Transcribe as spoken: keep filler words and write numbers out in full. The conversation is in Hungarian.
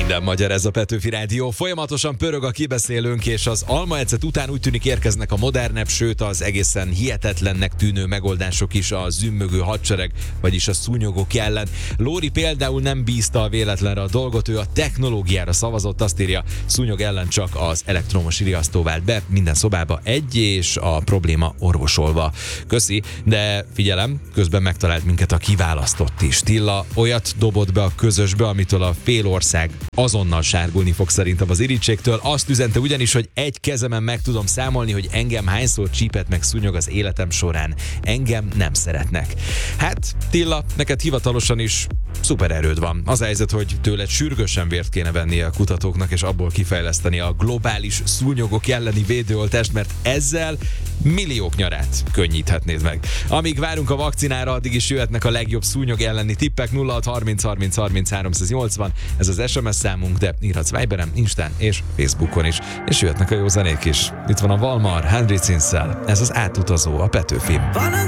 Minden magyar, ez a Petőfi Rádió. Folyamatosan pörög a kibeszélőnk, és az almaecet után úgy tűnik érkeznek a modernebb, sőt az egészen hihetetlennek tűnő megoldások is a zümmögő hadsereg, vagyis a szúnyogok ellen. Lóri például nem bízta a véletlenre a dolgot, ő a technológiára szavazott, azt írja, szúnyog ellen csak az elektromos riasztó vált be, minden szobába egy, és a probléma orvosolva. Köszi, de figyelem, közben megtalált minket a kiválasztott is. Tilla olyat dobott be a közösbe, amitől a fél ország azonnal sárgulni fog szerintem az irítségtől. Azt üzente ugyanis, hogy egy kezemen meg tudom számolni, hogy engem hányszor csípett meg szúnyog az életem során. Engem nem szeretnek. Hát, Tilla, neked hivatalosan is szuper erőd van. Az a helyzet, hogy tőled sürgősen vért kéne venni a kutatóknak, és abból kifejleszteni a globális szúnyogok elleni védőoltást, mert ezzel milliók nyarát könnyíthetnéd meg. Amíg várunk a vakcinára, addig is jöhetnek a legjobb szúnyog elleni tippek. Nulla hat harminc harminc harminc háromszáznyolcvan, ez az es em es számunk, de írhatsz Viberen, Instán és Facebookon is. És jöhetnek a jó zenék is. Itt van a Valmar, Henry Cinszel, ez az átutazó a Petőfi.